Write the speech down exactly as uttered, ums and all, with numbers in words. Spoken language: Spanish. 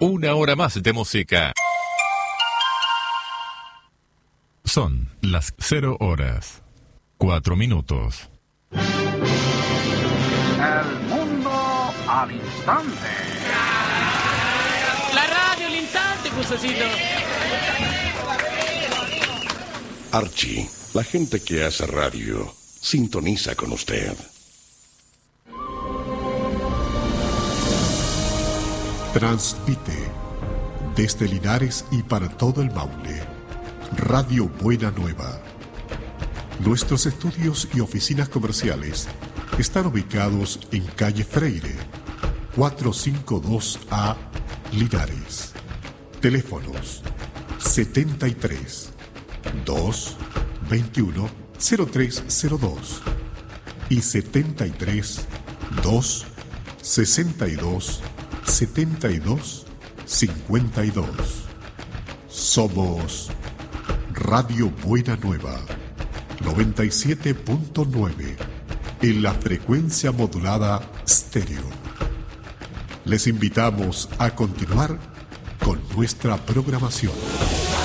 Una hora más de música. Son las cero horas, cuatro minutos. El mundo al instante. La radio al instante, Cusecito. Archie, la gente que hace radio, sintoniza con usted. Transmite desde Linares y para todo el Maule, Radio Buena Nueva. Nuestros estudios y oficinas comerciales están ubicados en calle Freire, cuatrocientos cincuenta y dos A, Linares. Teléfonos setenta y tres, dos, veintiuno, cero tres cero dos y setenta y tres, dos, sesenta y dos, setenta y dos, cincuenta y dos. Somos Radio Buena Nueva, noventa y siete punto nueve, en la frecuencia modulada estéreo. Les invitamos a continuar con nuestra programación.